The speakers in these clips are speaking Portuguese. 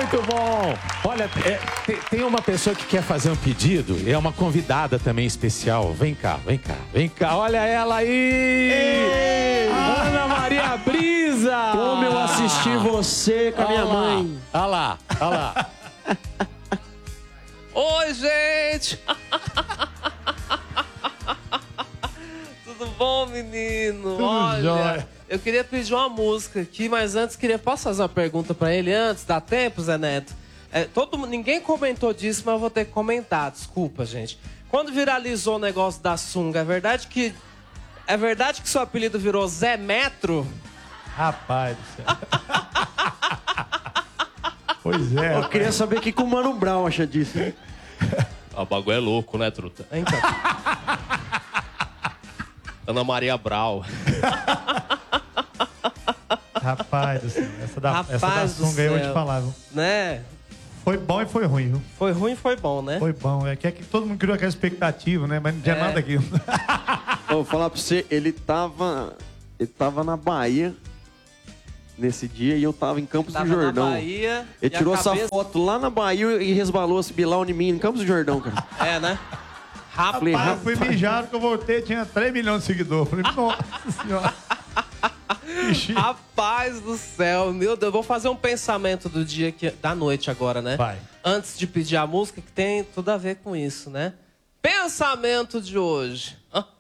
Muito bom. Olha, tem uma pessoa que quer fazer um pedido, é uma convidada também especial. Vem cá, vem cá, vem cá. Olha ela aí! Ei! Ana Maria Brisa! Como eu assisti você com a minha mãe. Olha lá, olha lá. Oi, gente! Tudo bom, menino? Olha, jóia. eu queria pedir uma música aqui, mas antes posso fazer uma pergunta pra ele antes? Dá tempo, Zé Neto? Ninguém comentou disso, mas eu vou ter que comentar. Desculpa, gente. Quando viralizou o negócio da sunga, é verdade que seu apelido virou Zé Metro? Rapaz do céu. Pois é. Eu queria saber o que o Mano Brown acha disso. O bagulho é louco, né, truta? Então. Ana Maria Brau. Rapaz do céu, essa da sunga aí eu vou te falar, viu? Né? Foi bom e foi ruim, viu? Foi ruim e foi bom, né? Foi bom, é que todo mundo criou aquela expectativa, né? Mas não tinha nada daquilo. Eu vou falar pra você, ele tava na Bahia nesse dia e eu tava em Campos do Jordão. Na Bahia, ele tirou essa foto lá na Bahia e resbalou esse Bilal em mim, em Campos do Jordão, cara. É, né? Rapaz, eu fui mijado que eu voltei, tinha 3 milhões de seguidores. Falei, nossa senhora. Rapaz do céu, meu Deus, eu vou fazer um pensamento do dia da noite agora, né? Vai. Antes de pedir a música, que tem tudo a ver com isso, né? Pensamento de hoje.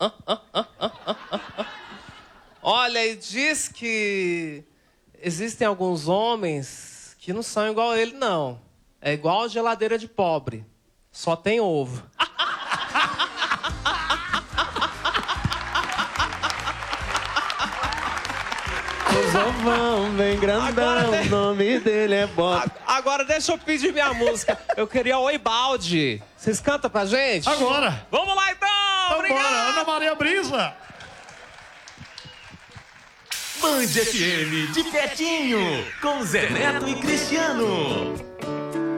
Olha, e diz que existem alguns homens que não são igual a ele, não. É igual a geladeira de pobre. Só tem ovo. Os ovão bem grandão, o nome dele é Bob. Agora deixa eu pedir minha música. Eu queria Oi Balde. Vocês cantam pra gente? Agora! Vamos lá então! Obrigado! Vambora, Ana Maria Brisa! Band FM de pertinho, com Zé Neto e Cristiano.